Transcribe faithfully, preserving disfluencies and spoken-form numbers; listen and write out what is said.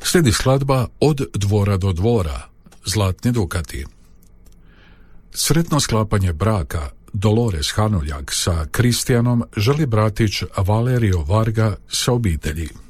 Slijedi skladba Od dvora do dvora, Zlatni dukati. Sretno sklapanje braka Dolores Hanuljak sa Kristijanom želi bratić Valerio Varga sa obitelji.